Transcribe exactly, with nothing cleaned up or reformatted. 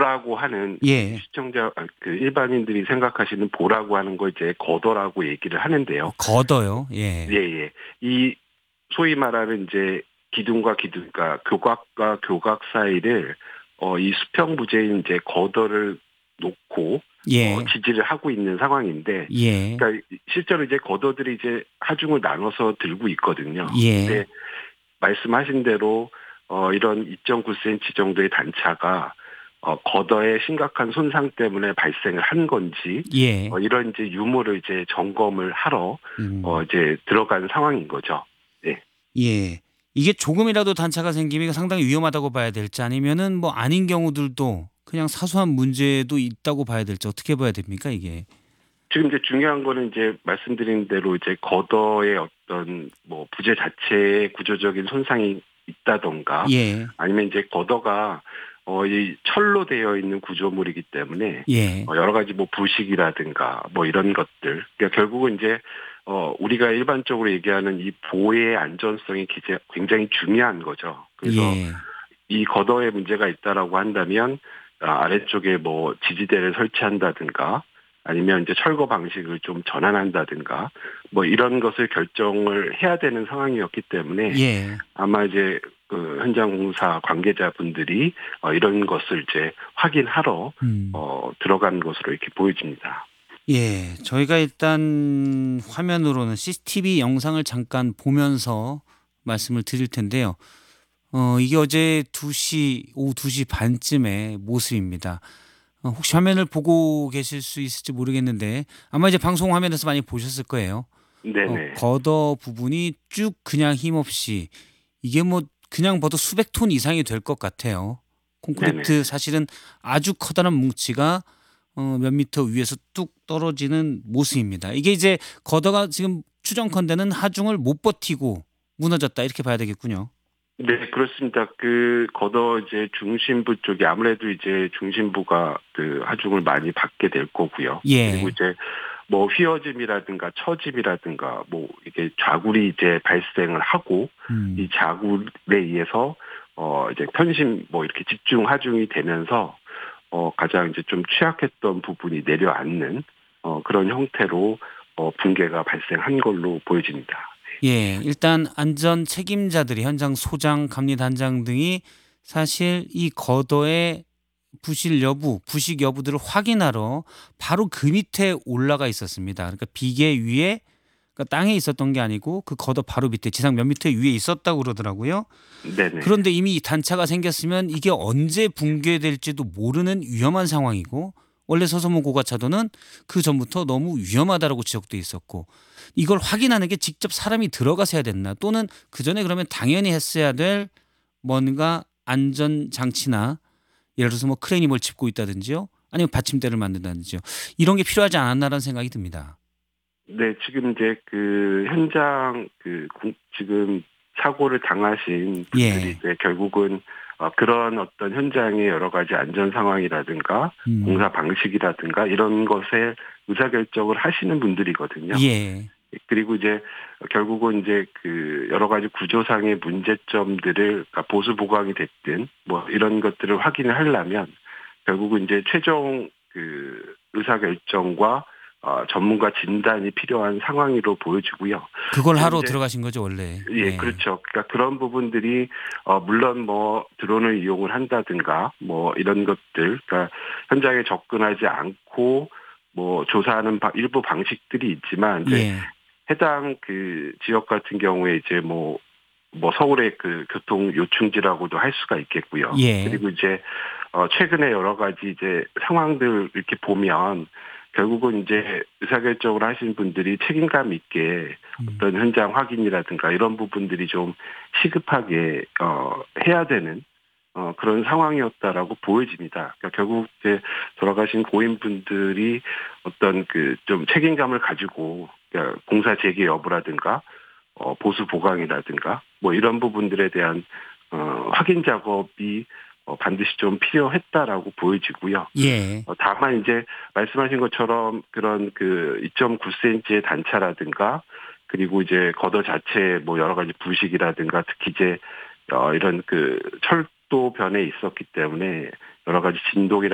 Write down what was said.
보라고 하는 예. 시청자 아, 그 일반인들이 생각하시는 보라고 하는 걸 이제 거더라고 얘기를 하는데요. 거더요. 예. 예예. 이 소위 말하는 이제 기둥과 기둥, 그러니까 교각과 교각 사이를 어, 이 수평부재인 이제 거더를 놓고 어, 예. 지지를 하고 있는 상황인데, 예. 그러니까 실제로 이제 거더들이 이제 하중을 나눠서 들고 있거든요. 예. 근데 말씀하신 대로 어, 이런 이 점 구 센티미터 정도의 단차가 어, 거더의 심각한 손상 때문에 발생을 한 건지, 예. 어, 이런 이제 유무를 이제 점검을 하러 어, 음. 이제 들어간 상황인 거죠. 네. 예. 이게 조금이라도 단차가 생기면 상당히 위험하다고 봐야 될지, 아니면은 뭐 아닌 경우들도 그냥 사소한 문제도 있다고 봐야 될지, 어떻게 봐야 됩니까, 이게? 지금 이제 중요한 거는 이제 말씀드린 대로 이제 거더의 어떤 뭐 부재 자체의 구조적인 손상이 있다던가, 예. 아니면 이제 거더가 어, 이 철로 되어 있는 구조물이기 때문에 예. 어, 여러 가지 뭐 부식이라든가 뭐 이런 것들. 그러니까 결국은 이제 어, 우리가 일반적으로 얘기하는 이 보의 안전성이 기재- 굉장히 중요한 거죠. 그래서 예. 이 거더에 문제가 있다라고 한다면 아, 아래쪽에 뭐 지지대를 설치한다든가, 아니면 이제 철거 방식을 좀 전환한다든가 뭐 이런 것을 결정을 해야 되는 상황이었기 때문에 예. 아마 이제 그 현장 공사 관계자분들이 어, 이런 것을 이제 확인하러 음. 어, 들어간 것으로 이렇게 보여집니다. 예. 저희가 일단 화면으로는 씨씨티비 영상을 잠깐 보면서 말씀을 드릴 텐데요. 어 이게 어제 두 시 오후 두 시 반쯤의 모습입니다. 어 혹시 화면을 보고 계실 수 있을지 모르겠는데, 아마 이제 방송 화면에서 많이 보셨을 거예요. 어 네네. 걷어 부분이 쭉 그냥 힘없이, 이게 뭐 그냥 봐도 수백 톤 이상이 될 것 같아요. 네네. 콘크리트 사실은 아주 커다란 뭉치가 어 몇 미터 위에서 뚝 떨어지는 모습입니다. 이게 이제 걷어가 지금 추정컨대는 하중을 못 버티고 무너졌다, 이렇게 봐야 되겠군요. 네, 그렇습니다. 그 걷어 이제 중심부 쪽이 아무래도 이제 중심부가 그 하중을 많이 받게 될 거고요. 그리고 예. 이제 뭐 휘어짐이라든가 처짐이라든가 뭐 이게 좌굴이 이제 발생을 하고, 이 음. 좌굴에 의해서 어 이제 편심 뭐 이렇게 집중 하중이 되면서 어 가장 이제 좀 취약했던 부분이 내려앉는 어 그런 형태로 어 붕괴가 발생한 걸로 보여집니다. 예. 일단 안전 책임자들이, 현장 소장, 감리단장 등이 사실 이 걷어의 부실 여부, 부식 여부들을 확인하러 바로 그 밑에 올라가 있었습니다. 그러니까 비계 위에, 그러니까 땅에 있었던 게 아니고 그 걷어 바로 밑에 지상 몇 미터 위에 있었다고 그러더라고요. 네네. 그런데 이미 단차가 생겼으면 이게 언제 붕괴될지도 모르는 위험한 상황이고, 원래 서소문 고가차도는 그 전부터 너무 위험하다라고 지적돼 있었고, 이걸 확인하는 게 직접 사람이 들어가서 해야 됐나, 또는 그 전에 그러면 당연히 했어야 될 뭔가 안전 장치나, 예를 들어서 뭐 크레인이 뭘 짚고 있다든지요, 아니면 받침대를 만든다든지요, 이런 게 필요하지 않았나라는 생각이 듭니다. 네, 지금 이제 그 현장 그 공- 지금 사고를 당하신 분들이 예. 이제 결국은 어, 그런 어떤 현장의 여러 가지 안전 상황이라든가 공사 음. 방식이라든가 이런 것에 의사결정을 하시는 분들이거든요. 예. 그리고 이제 결국은 이제 그 여러 가지 구조상의 문제점들을, 그러니까 보수 보강이 됐든 뭐 이런 것들을 확인을 하려면 결국은 이제 최종 그 의사결정과 어, 전문가 진단이 필요한 상황으로 보여지고요. 그걸 지금 하러 이제 들어가신 거죠, 원래. 예, 예. 그렇죠. 그러니까 그런 부분들이 어 물론 뭐 드론을 이용을 한다든가 뭐 이런 것들, 그러니까 현장에 접근하지 않고 뭐 조사하는 바- 일부 방식들이 있지만, 이제 예. 해당 그 지역 같은 경우에 이제 뭐 뭐 서울의 그 교통 요충지라고도 할 수가 있겠고요. 예. 그리고 이제 어 최근에 여러 가지 이제 상황들 이렇게 보면 결국은 이제 의사결정을 하신 분들이 책임감 있게 음. 어떤 현장 확인이라든가 이런 부분들이 좀 시급하게 어 해야 되는 어 그런 상황이었다라고 보여집니다. 그러니까 결국 이제 돌아가신 고인분들이 어떤 그 좀 책임감을 가지고, 그러니까 공사 재개 여부라든가 어 보수 보강이라든가 뭐 이런 부분들에 대한 어 확인 작업이 어 반드시 좀 필요했다라고 보여지고요. 예. 어 다만 이제 말씀하신 것처럼 그런 그 이 점 구 센티미터의 단차라든가, 그리고 이제 걷어 자체에 뭐 여러 가지 부식이라든가, 특히 이제 어 이런 그 철도 변에 있었기 때문에 여러 가지 진동이라